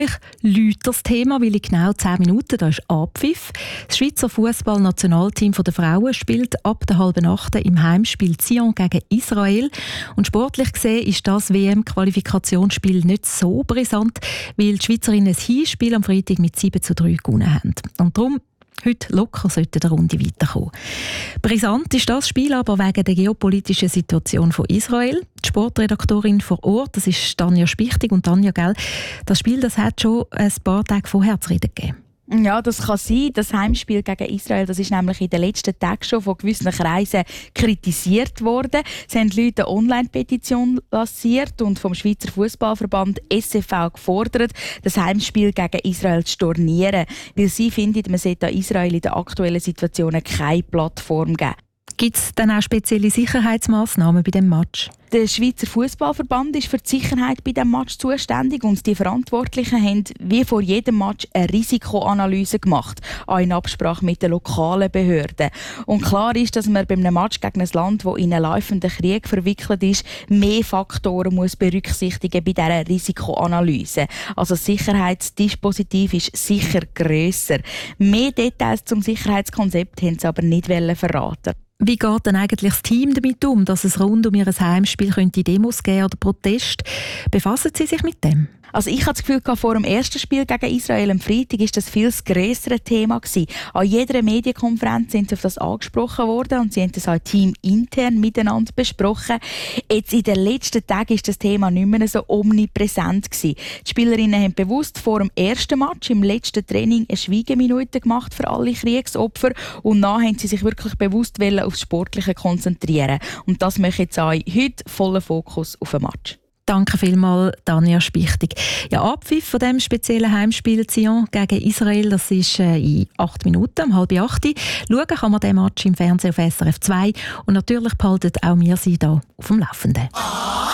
Läutet das Thema, weil in genau 10 Minuten, da ist Abpfiff. Das Schweizer Fußball-Nationalteam der Frauen spielt ab der 7:30 im Heimspiel Sion gegen Israel. Und sportlich gesehen ist das WM-Qualifikationsspiel nicht so brisant, weil die Schweizerinnen ein Hinspiel am Freitag mit 7:3 gewonnen haben. Und darum heute locker sollte der Runde weiterkommen. Brisant ist das Spiel aber wegen der geopolitischen Situation von Israel. Die Sportredaktorin vor Ort, das ist Tanja Spichtig. Und Tanja, gell, das Spiel das hat schon ein paar Tage vorher zu reden gegeben. Ja, das kann sein. Das Heimspiel gegen Israel, das ist nämlich in den letzten Tagen schon von gewissen Kreisen kritisiert worden. Es haben Leute eine Online-Petition lanciert und vom Schweizer Fußballverband SFV gefordert, das Heimspiel gegen Israel zu stornieren, weil sie findet, man sollte Israel in der aktuellen Situation keine Plattform geben. Gibt es dann auch spezielle Sicherheitsmaßnahmen bei dem Match? Der Schweizer Fußballverband ist für die Sicherheit bei diesem Match zuständig und die Verantwortlichen haben wie vor jedem Match eine Risikoanalyse gemacht, auch in Absprache mit den lokalen Behörden. Und klar ist, dass man bei einem Match gegen ein Land, das in einen laufenden Krieg verwickelt ist, mehr Faktoren muss berücksichtigen bei dieser Risikoanalyse. Also das Sicherheitsdispositiv ist sicher grösser. Mehr Details zum Sicherheitskonzept haben sie aber nicht verraten. Wie geht denn eigentlich das Team damit um, dass es rund um ihr Heimspiel könnte Demos geben oder Proteste? Befassen Sie sich mit dem? Also ich hatte das Gefühl, vor dem ersten Spiel gegen Israel am Freitag war das viel das grössere Thema gewesen. An jeder Medienkonferenz sind sie auf das angesprochen worden und sie haben das auch teamintern miteinander besprochen. Jetzt in den letzten Tagen ist das Thema nicht mehr so omnipräsent gewesen. Die Spielerinnen haben bewusst vor dem ersten Match im letzten Training eine Schweigeminute gemacht für alle Kriegsopfer und dann haben sie sich wirklich bewusst aufs Sportliche konzentrieren. Und das möchte jetzt auch heute voller Fokus auf den Match. Danke vielmals, Tanja Spichtig. Ja, Abpfiff von dem speziellen Heimspiel Sion gegen Israel, das ist in 8 Minuten, um 7:30. Schauen kann man den Match im Fernsehen auf SRF 2 und natürlich behalten auch wir Sie da auf dem Laufenden.